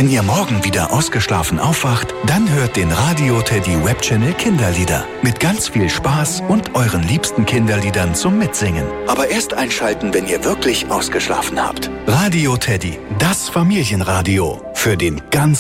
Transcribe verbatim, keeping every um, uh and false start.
Wenn ihr morgen wieder ausgeschlafen aufwacht, dann hört den Radio Teddy Webchannel Kinderlieder. Mit ganz viel Spaß und euren liebsten Kinderliedern zum Mitsingen. Aber erst einschalten, wenn ihr wirklich ausgeschlafen habt. Radio Teddy, das Familienradio. Für den ganz